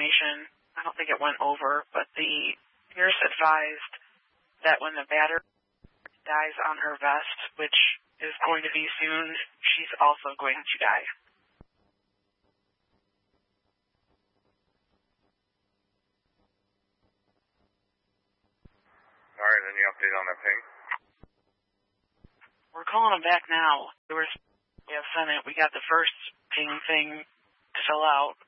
information. I don't think it went over, but the nurse advised that when the battery dies on her vest, which is going to be soon, she's also going to die. All right, any update on that ping? We're calling them back now. We have Senate. We got the first ping thing to fill out.